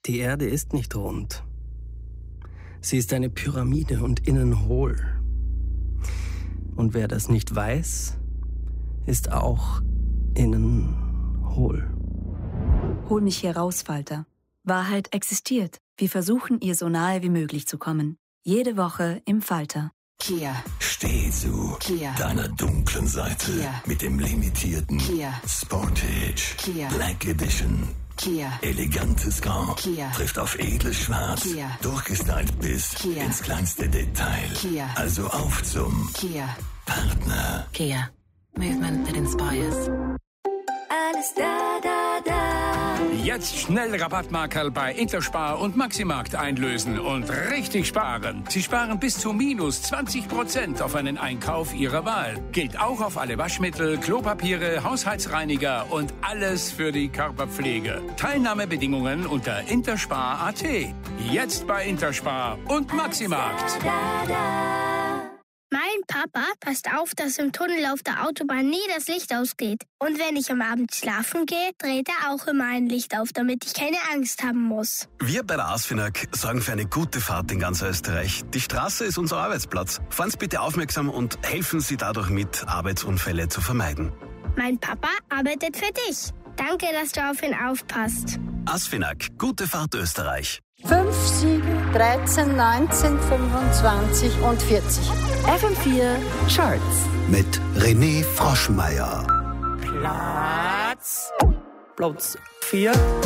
Die Erde ist nicht rund. Sie ist eine Pyramide und innen hohl. Und wer das nicht weiß, ist auch innen hohl. Hol mich hier raus, Falter. Wahrheit existiert. Wir versuchen, ihr so nahe wie möglich zu kommen. Jede Woche im Falter. Kia. Steh zu Kia. deiner dunklen Seite Kia. mit dem limitierten Kia. Sportage Kia. Black Edition. Kia. Elegantes Grau Kia. trifft auf edles Schwarz, Kia. durchgestylt bis Kia. ins kleinste Detail. Kia. Also auf zum Kia. Partner. Kia. Movement that inspires. Alles da, da, da. Jetzt schnell Rabattmarkerl bei Interspar und Maximarkt einlösen und richtig sparen. Sie sparen bis zu -20% auf einen Einkauf Ihrer Wahl. Gilt auch auf alle Waschmittel, Klopapiere, Haushaltsreiniger und alles für die Körperpflege. Teilnahmebedingungen unter interspar.at. Jetzt bei Interspar und Maximarkt. Mein Papa passt auf, dass im Tunnel auf der Autobahn nie das Licht ausgeht. Und wenn ich am Abend schlafen gehe, dreht er auch immer ein Licht auf, damit ich keine Angst haben muss. Wir bei der ASFINAG sorgen für eine gute Fahrt in ganz Österreich. Die Straße ist unser Arbeitsplatz. Fahren Sie bitte aufmerksam und helfen Sie dadurch mit, Arbeitsunfälle zu vermeiden. Mein Papa arbeitet für dich. Danke, dass du auf ihn aufpasst. ASFINAG, gute Fahrt Österreich. 5, 7, 13, 19, 25 und 40. FM4 Charts. Mit René Froschmeier. Platz 4.